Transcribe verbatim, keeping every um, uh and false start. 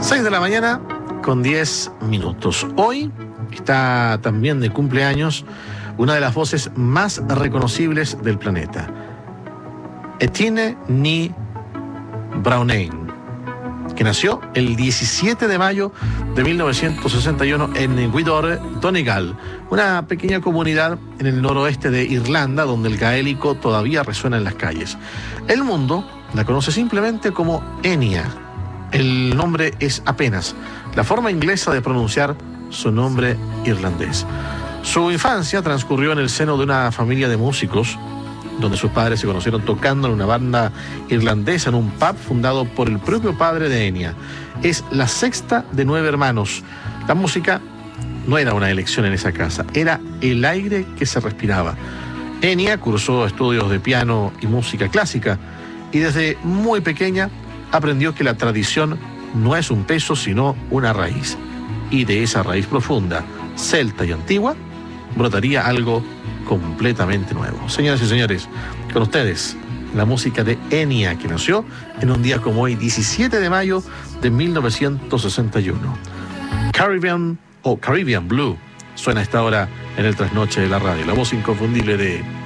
seis de la mañana con diez minutos. Hoy está también de cumpleaños una de las voces más reconocibles del planeta, Etienne Ni Braunein, que nació el diecisiete de mayo de mil novecientos sesenta y uno en Gweedore, Donegal, una pequeña comunidad en el noroeste de Irlanda donde el gaélico todavía resuena en las calles. El mundo la conoce simplemente como Enya. El nombre es apenas la forma inglesa de pronunciar su nombre irlandés. Su infancia transcurrió en el seno de una familia de músicos, donde sus padres se conocieron tocando en una banda irlandesa en un pub fundado por el propio padre de Enya. Es la sexta de nueve hermanos. La música no era una elección en esa casa, era el aire que se respiraba. Enya cursó estudios de piano y música clásica y desde muy pequeña aprendió que la tradición no es un peso sino una raíz. Y de esa raíz profunda, celta y antigua, brotaría algo completamente nuevo. Señoras y señores, con ustedes la música de Enya, que nació en un día como hoy, diecisiete de mayo de mil novecientos sesenta y uno. Caribbean o Caribbean Blue suena a esta hora en el trasnoche de la radio, la voz inconfundible de